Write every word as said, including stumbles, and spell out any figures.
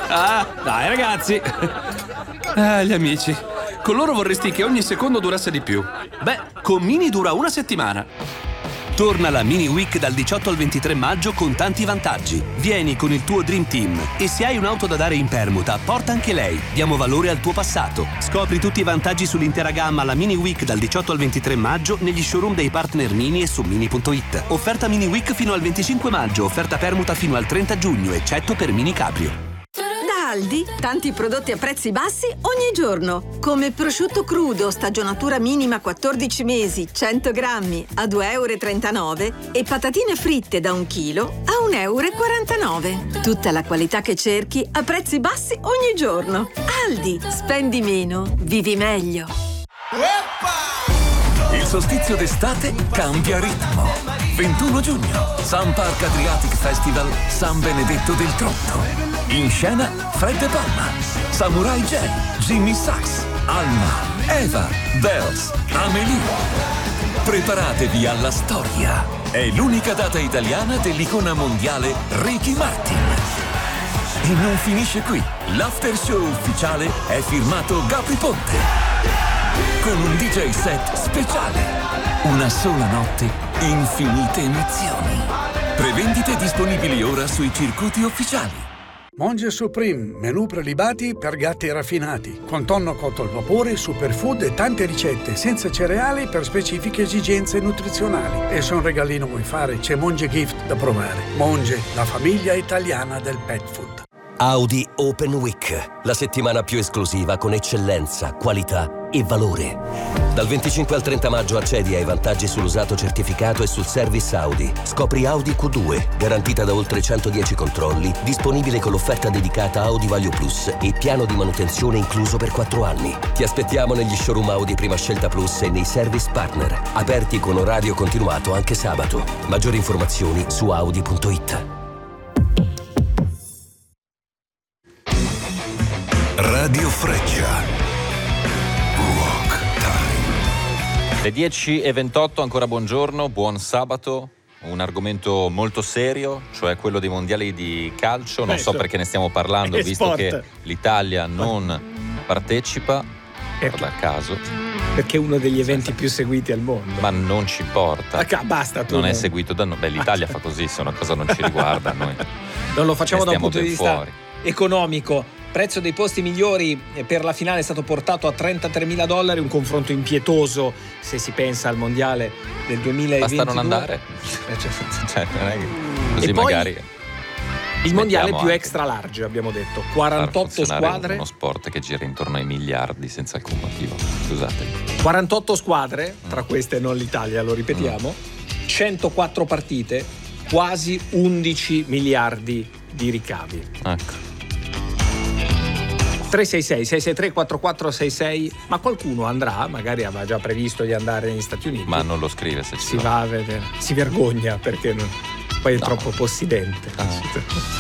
Ah, dai ragazzi. Ah, gli amici. Con loro vorresti che ogni secondo durasse di più. Beh, con Mini dura una settimana. Torna la Mini Week dal diciotto al ventitré maggio con tanti vantaggi. Vieni con il tuo Dream Team e se hai un'auto da dare in permuta, porta anche lei. Diamo valore al tuo passato. Scopri tutti i vantaggi sull'intera gamma alla Mini Week dal diciotto al ventitré maggio negli showroom dei partner Mini e su mini punto it. Offerta Mini Week fino al venticinque maggio, offerta permuta fino al trenta giugno, eccetto per Mini Caprio. Da Aldi, tanti prodotti a prezzi bassi ogni giorno. Come prosciutto crudo, stagionatura minima quattordici mesi, cento grammi a due e trentanove euro e patatine fritte da un chilo a un e quarantanove euro. Tutta la qualità che cerchi a prezzi bassi ogni giorno. Aldi, spendi meno, vivi meglio. Il solstizio d'estate cambia ritmo. ventuno giugno, Sun Park Adriatic Festival San Benedetto del Tronto. In scena Fred De Palma, Samurai J, Jimmy Sachs, Alma, Eva, Bells, Amelie. Preparatevi alla storia. È l'unica data italiana dell'icona mondiale Ricky Martin. E non finisce qui. L'after show ufficiale è firmato Gabri Ponte. Con un D J set speciale. Una sola notte, infinite emozioni. Prevendite disponibili ora sui circuiti ufficiali. Monge Supreme, menù prelibati per gatti raffinati, con tonno cotto al vapore, superfood e tante ricette senza cereali per specifiche esigenze nutrizionali. E se un regalino vuoi fare, c'è Monge Gift da provare. Monge, la famiglia italiana del pet food. Audi Open Week, la settimana più esclusiva con eccellenza, qualità e valore. Dal venticinque al trenta maggio accedi ai vantaggi sull'usato certificato e sul service Audi. Scopri Audi Q due, garantita da oltre centodieci controlli, disponibile con l'offerta dedicata Audi Value Plus e piano di manutenzione incluso per quattro anni. Ti aspettiamo negli showroom Audi Prima Scelta Plus e nei service partner, aperti con orario continuato anche sabato. Maggiori informazioni su audi punto it. Radio Freccia. Rock Time. Le dieci e ventotto, ancora buongiorno, buon sabato. Un argomento molto serio, cioè quello dei mondiali di calcio. Non eh, so so. perché ne stiamo parlando, È visto sport. che l'Italia non partecipa, Perché? guarda caso. Perché è uno degli eventi più seguiti al mondo. Ma non ci importa. Ah, basta, tu non è non- seguito da noi. Beh, l'Italia fa così, se una cosa non ci riguarda, noi Non lo facciamo ne da un stiamo punto di ben vista fuori. economico. Prezzo dei posti migliori per la finale è stato portato a trentatremila dollari, un confronto impietoso se si pensa al mondiale del duemilaventidue. Basta non andare. Eh, cioè, Cioè, non è che così E poi magari il mondiale più anche. extra large, abbiamo detto, far quarantotto funzionare squadre, uno sport che gira intorno ai miliardi senza alcun motivo. Scusate. quarantotto squadre, tra queste non l'Italia, lo ripetiamo, centoquattro partite, quasi undici miliardi di ricavi. Ecco. tre sei sei sei sei tre quattro quattro sei sei, ma qualcuno andrà, magari aveva già previsto di andare negli Stati Uniti. Ma non lo scrive se ci si va. va a vedere, si vergogna perché non- poi è No. troppo possidente. Ah.